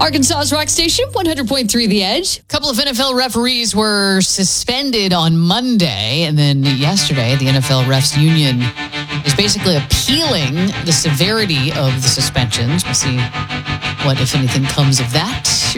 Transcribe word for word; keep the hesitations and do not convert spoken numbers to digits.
Arkansas's Rock Station, one hundred point three The Edge. A couple of N F L referees were suspended on Monday, and then yesterday, the N F L Refs Union is basically appealing the severity of the suspensions. We'll see what, if anything, comes of that.